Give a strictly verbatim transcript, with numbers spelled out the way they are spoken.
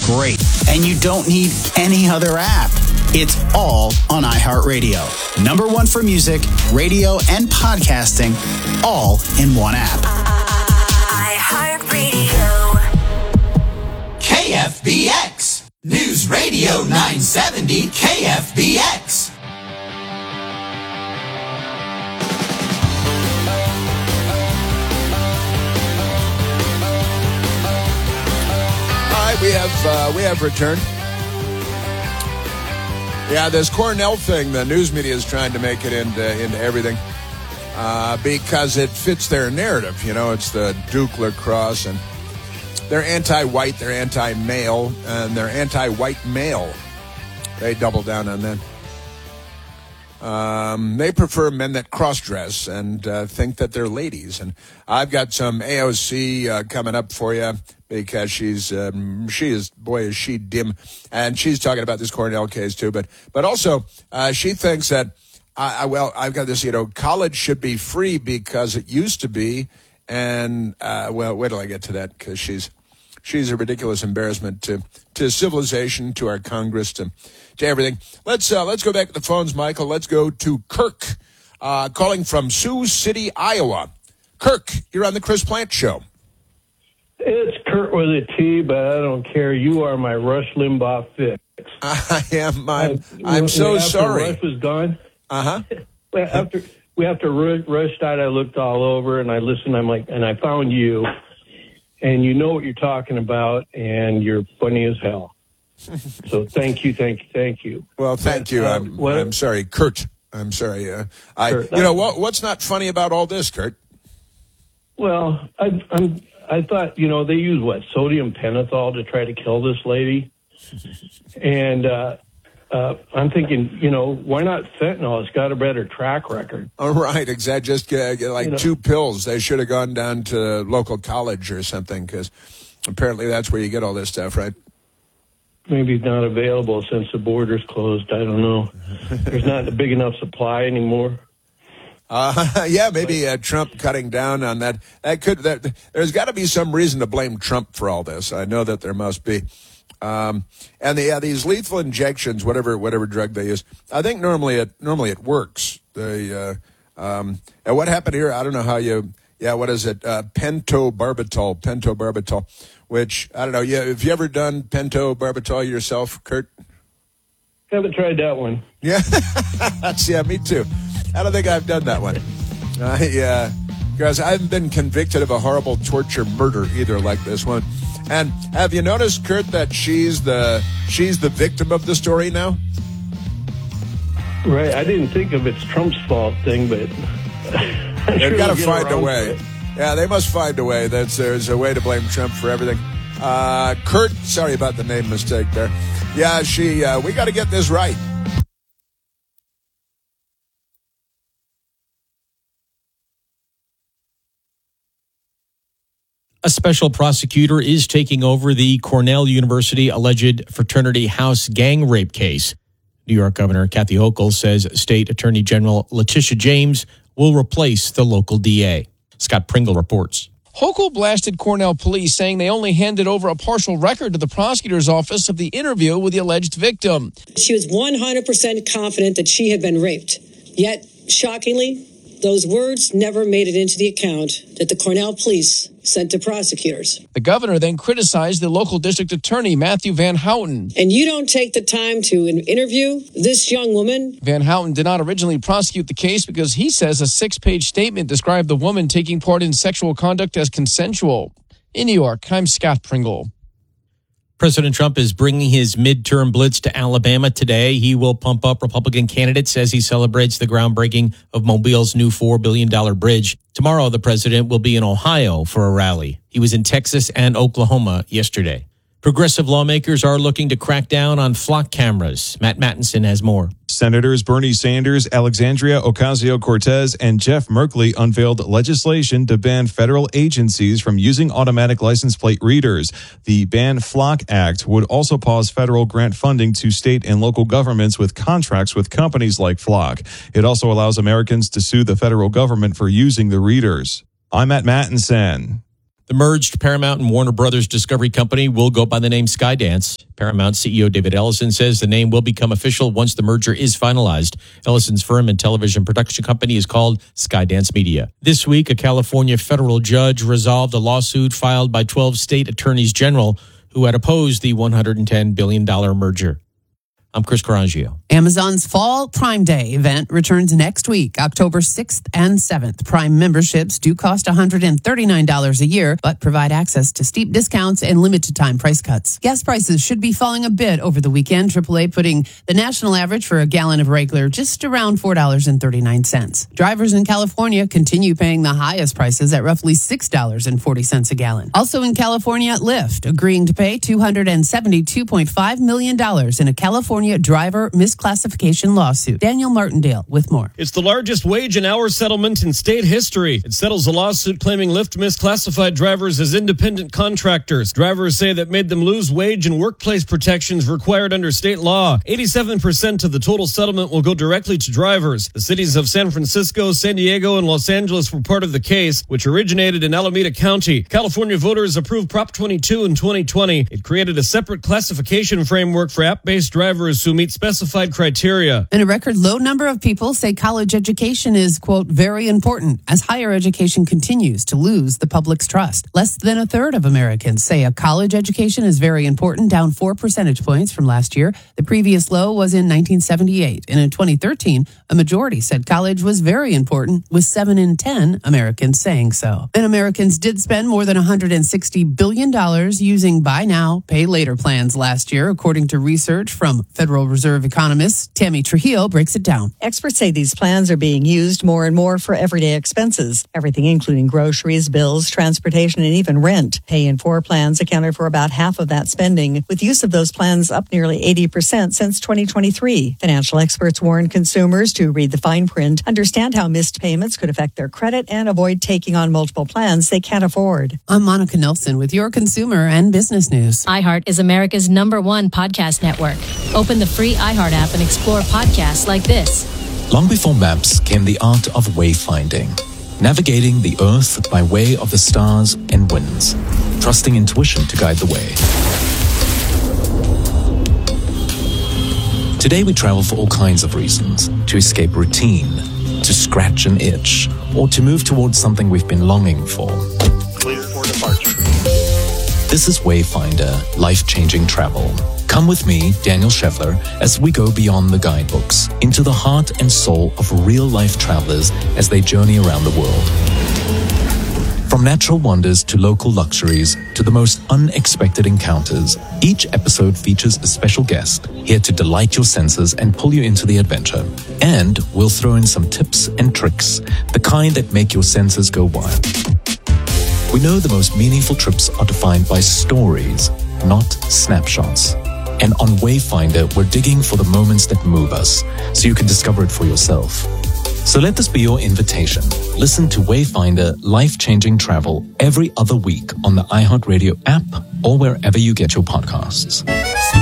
great, and you don't need any other app. It's all on iHeartRadio. Number one for music, radio, and podcasting, all in one app. iHeartRadio. K F B X. News Radio nine seventy K F B X. All right, we have uh, we have returned. Yeah, this Cornell thing, the news media is trying to make it into into everything uh, because it fits their narrative. You know, it's the Duke lacrosse, and they're anti-white, they're anti-male, and they're anti-white male. They double down on that. Um, they prefer men that cross-dress and uh, think that they're ladies. And I've got some A O C uh, coming up for you because she's um, she is boy is she dim, and she's talking about this Cornell case too. But but also uh, she thinks that I, I well I've got this, you know, college should be free because it used to be. And uh, well, wait till I get to that, because she's she's a ridiculous embarrassment to to civilization, to our Congress, to to everything. Let's uh, let's go back to the phones, Michael. Let's go to Kirk, uh, calling from Sioux City, Iowa. Kirk, you're on the Chris Plant Show. It's Kurt with a T, but I don't care. You are my Rush Limbaugh fix. I am. I'm, I'm when, so after sorry. Rush was gone. Uh huh. after we after Rush died, I looked all over and I listened. I'm like, and I found you, and you know what you're talking about, and you're funny as hell. So thank you, thank you, thank you. Well, thank you. Uh, I'm what, I'm sorry, Kurt. I'm sorry. Uh, I Kurt, you know what? What's not funny about all this, Kurt? Well, I, I'm. I thought, you know, they use, what, sodium pentothal to try to kill this lady? And uh, uh, I'm thinking, you know, why not fentanyl? It's got a better track record. All right, exactly. Just uh, like you know, two pills. They should have gone down to local college or something, because apparently that's where you get all this stuff, right? Maybe it's not available since the border's closed. I don't know. There's not a big enough supply anymore. Uh, yeah, maybe uh, Trump cutting down on that. That could. That, there's got to be some reason to blame Trump for all this. I know that there must be. Um, and the, yeah, these lethal injections, whatever whatever drug they use, I think normally it normally it works. They uh, um, and what happened here? I don't know how you. Yeah, what is it? Uh, pentobarbital, pentobarbital. Which I don't know. Yeah, have you ever done pentobarbital yourself, Kurt? Haven't tried that one. Yeah, that's yeah, me too. I don't think I've done that one. I, uh, because I haven't been convicted of a horrible torture murder either, like this one. And have you noticed, Kurt, that she's the she's the victim of the story now? Right. I didn't think of it's Trump's fault thing, but they've sure got to we'll find a way. Yeah, they must find a way. That's there's a way to blame Trump for everything. Uh, Kurt, sorry about the name mistake there. Yeah, she. Uh, we got to get this right. A special prosecutor is taking over the Cornell University alleged fraternity house gang rape case. New York Governor Kathy Hochul says State Attorney General Letitia James will replace the local D A. Scott Pringle reports. Hochul blasted Cornell police, saying they only handed over a partial record to the prosecutor's office of the interview with the alleged victim. She was one hundred percent confident that she had been raped. Yet, shockingly, those words never made it into the account that the Cornell police sent to prosecutors. The governor then criticized the local district attorney, Matthew Van Houten. And you don't take the time to interview this young woman? Van Houten did not originally prosecute the case because he says a six-page statement described the woman taking part in sexual conduct as consensual. In New York, I'm Scott Pringle. President Trump is bringing his midterm blitz to Alabama today. He will pump up Republican candidates as he celebrates the groundbreaking of Mobile's new four billion dollars bridge. Tomorrow, the president will be in Ohio for a rally. He was in Texas and Oklahoma yesterday. Progressive lawmakers are looking to crack down on flock cameras. Matt Mattinson has more. Senators Bernie Sanders, Alexandria Ocasio-Cortez, and Jeff Merkley unveiled legislation to ban federal agencies from using automatic license plate readers. The Ban Flock Act would also pause federal grant funding to state and local governments with contracts with companies like Flock. It also allows Americans to sue the federal government for using the readers. I'm Matt Mattinson. The merged Paramount and Warner Brothers Discovery Company will go by the name Skydance. Paramount C E O David Ellison says the name will become official once the merger is finalized. Ellison's firm and television production company is called Skydance Media. This week, a California federal judge resolved a lawsuit filed by twelve state attorneys general who had opposed the one hundred ten billion dollars merger. I'm Chris Carangio. Amazon's Fall Prime Day event returns next week, October sixth and seventh. Prime memberships do cost one hundred thirty-nine dollars a year, but provide access to steep discounts and limited time price cuts. Gas prices should be falling a bit over the weekend, triple A putting the national average for a gallon of regular just around four dollars and thirty-nine cents. Drivers in California continue paying the highest prices at roughly six dollars and forty cents a gallon. Also in California, Lyft agreeing to pay two hundred seventy-two point five million dollars in a California driver misclassification lawsuit. Daniel Martindale with more. It's the largest wage and hour settlement in state history. It settles a lawsuit claiming Lyft misclassified drivers as independent contractors. Drivers say that made them lose wage and workplace protections required under state law. eighty-seven percent of the total settlement will go directly to drivers. The cities of San Francisco, San Diego, and Los Angeles were part of the case, which originated in Alameda County. California voters approved Prop twenty-two in twenty twenty. It created a separate classification framework for app-based drivers who meet specified criteria. And a record low number of people say college education is, quote, very important as higher education continues to lose the public's trust. Less than a third of Americans say a college education is very important, down four percentage points from last year. The previous low was in nineteen seventy-eight. And in twenty thirteen, a majority said college was very important, with seven in ten Americans saying so. And Americans did spend more than one hundred sixty billion dollars using buy now, pay later plans last year, according to research from Federal Reserve economist Tammy Trujillo breaks it down. Experts say these plans are being used more and more for everyday expenses, everything including groceries, bills, transportation, and even rent. Pay in four plans accounted for about half of that spending, with use of those plans up nearly eighty percent since twenty twenty-three. Financial experts warn consumers to read the fine print, understand how missed payments could affect their credit, and avoid taking on multiple plans they can't afford. I'm Monica Nelson with your consumer and business news. iHeart is America's number one podcast network. Open the free iHeart app and explore podcasts like this. Long before maps came the art of wayfinding, navigating the earth by way of the stars and winds, trusting intuition to guide the way. Today we travel for all kinds of reasons, to escape routine, to scratch an itch, or to move towards something we've been longing for. Clear for departure. This is Wayfinder, life-changing travel. Come with me, Daniel Scheffler, as we go beyond the guidebooks, into the heart and soul of real-life travelers as they journey around the world. From natural wonders to local luxuries to the most unexpected encounters, each episode features a special guest here to delight your senses and pull you into the adventure. And we'll throw in some tips and tricks, the kind that make your senses go wild. We know the most meaningful trips are defined by stories, not snapshots. And on Wayfinder, we're digging for the moments that move us, so you can discover it for yourself. So let this be your invitation. Listen to Wayfinder Life-Changing Travel every other week on the iHeartRadio app or wherever you get your podcasts.